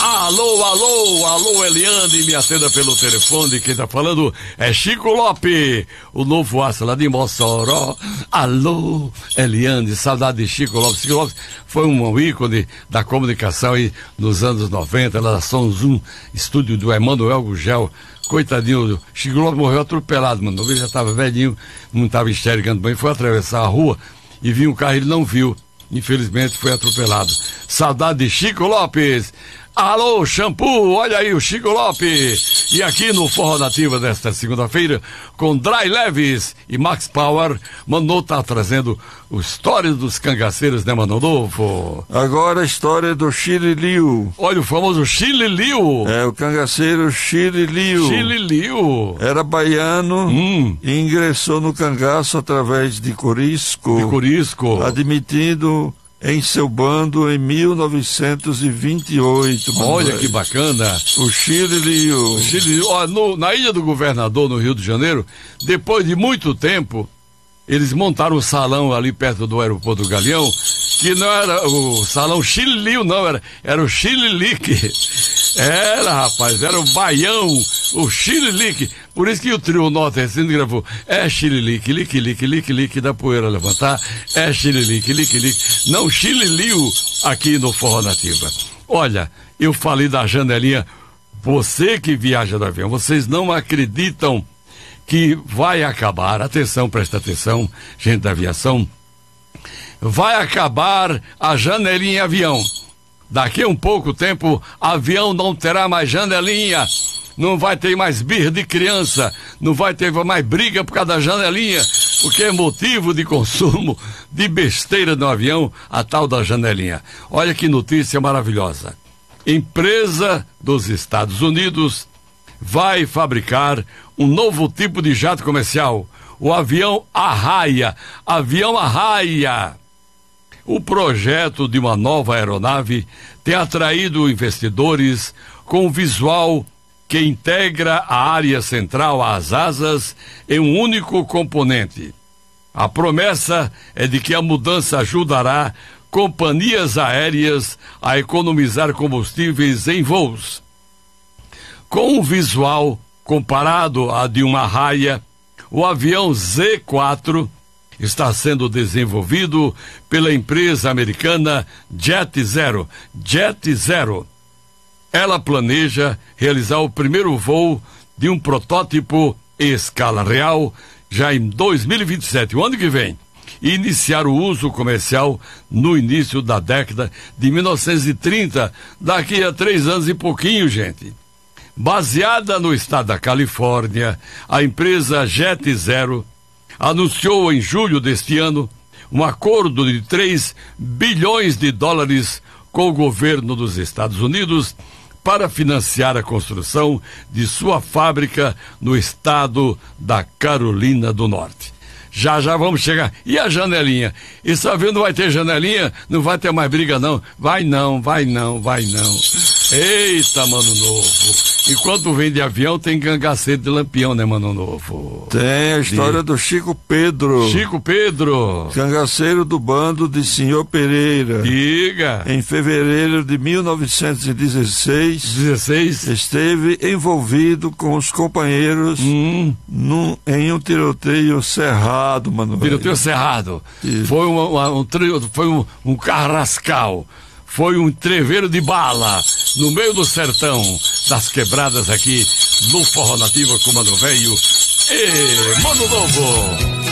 Alô, alô, alô, Eliane, me atenda pelo telefone. Quem tá falando é Chico Lopes, o novo aço lá de Mossoró. Alô, Eliane, saudade de Chico Lopes. Chico Lopes foi um ícone da comunicação aí nos anos 90, lá da Som Zoom, estúdio do Emanuel Gugel. Coitadinho, Chico Lopes morreu atropelado, mano. Ele já tava velhinho, não tava enxergando bem, foi atravessar a rua e viu um carro, ele não viu. Infelizmente foi atropelado. Saudade de Chico Lopes. Alô, Shampoo, olha aí o Chico Lopes. E aqui no Forró Nativa desta segunda-feira, com Dry Leves e Max Power, Manu tá trazendo o História dos Cangaceiros, né, Manu Novo? Agora a história do Chililiu. Olha o famoso Chililiu. É, o cangaceiro Chililiu. Chililiu. Era baiano e ingressou no cangaço através de Corisco. De Corisco. Admitindo em seu bando em 1928. Olha que bacana. O Chililiu. Na Ilha do Governador, no Rio de Janeiro, depois de muito tempo, eles montaram um salão ali perto do aeroporto do Galeão, que não era o salão Chililiu, não, era o Chililique. Era, rapaz, era o baião, o Chililique. Por isso que o trio nordestino gravou, é Chililique, lique, lique, lique, lique, da poeira levantar, é Chililique, lique, lique. Não, Chililiu aqui no Forró Nativa. Olha, eu falei da janelinha, você que viaja no avião, vocês não acreditam que vai acabar, atenção, presta atenção, gente da aviação, vai acabar a janelinha em avião. Daqui a um pouco tempo, avião não terá mais janelinha, não vai ter mais birra de criança, não vai ter mais briga por causa da janelinha, porque é motivo de consumo de besteira no avião, a tal da janelinha. Olha que notícia maravilhosa. Empresa dos Estados Unidos vai fabricar um novo tipo de jato comercial, o avião Arraia. Avião Arraia. O projeto de uma nova aeronave tem atraído investidores com um visual que integra a área central às asas em um único componente. A promessa é de que a mudança ajudará companhias aéreas a economizar combustíveis em voos. Com um visual comparado a de uma Arraia, o avião Z4 está sendo desenvolvido pela empresa americana Jet Zero. Jet Zero. Ela planeja realizar o primeiro voo de um protótipo em escala real já em 2027, o ano que vem, e iniciar o uso comercial no início da década de 1930, daqui a 3 anos e pouquinho, gente. Baseada no estado da Califórnia, a empresa Jet Zero anunciou em julho deste ano um acordo de 3 bilhões de dólares com o governo dos Estados Unidos para financiar a construção de sua fábrica no estado da Carolina do Norte. Já vamos chegar. E a janelinha? E sabendo não vai ter janelinha, não vai ter mais briga não. Vai não, vai não, vai não. Eita, Mano Novo. Enquanto vem de avião, tem cangaceiro de lampião, né, Mano Novo? Tem a história do Chico Pedro. Chico Pedro. Cangaceiro do bando de Senhor Pereira. Diga. Em fevereiro de 1916, esteve envolvido com os companheiros em um tiroteio cerrado, mano. Tiroteio cerrado. Isso. Foi um carrascal. Foi um treveiro de bala no meio do sertão das quebradas aqui no Forró Nativa com Mano Velho e Mano Novo.